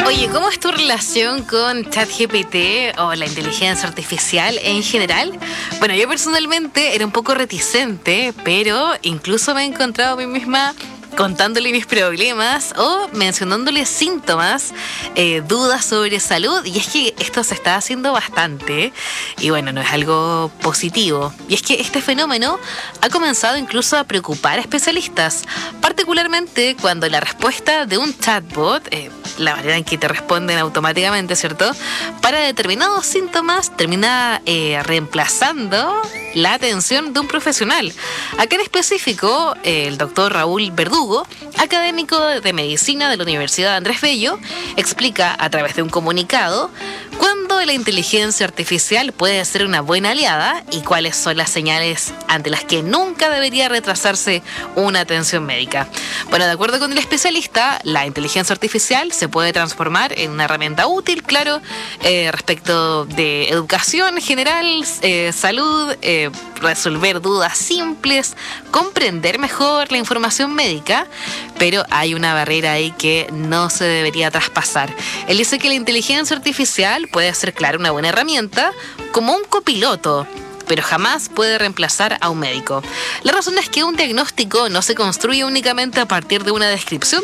Oye, ¿cómo es tu relación con ChatGPT o la inteligencia artificial en general? Bueno, yo personalmente era un poco reticente, pero incluso me he encontrado a mí misma contándole mis problemas o mencionándole síntomas, dudas sobre salud, y es que esto se está haciendo bastante y bueno, no es algo positivo. Y es que este fenómeno ha comenzado incluso a preocupar a especialistas, particularmente cuando la respuesta de un chatbot, la manera en que te responden automáticamente, ¿cierto?, para determinados síntomas termina reemplazando la atención de un profesional. Acá en específico, el doctor Raúl Verdugo, académico de medicina de la Universidad Andrés Bello, explica a través de un comunicado cuándo la inteligencia artificial puede ser una buena aliada y cuáles son las señales ante las que nunca debería retrasarse una atención médica. Bueno, de acuerdo con el especialista, la inteligencia artificial se puede transformar en una herramienta útil, claro, respecto de educación general, salud, resolver dudas simples, comprender mejor la información médica, pero hay una barrera ahí que no se debería traspasar. Él dice que la inteligencia artificial puede ser, claro, una buena herramienta como un copiloto, pero jamás puede reemplazar a un médico. La razón es que un diagnóstico no se construye únicamente a partir de una descripción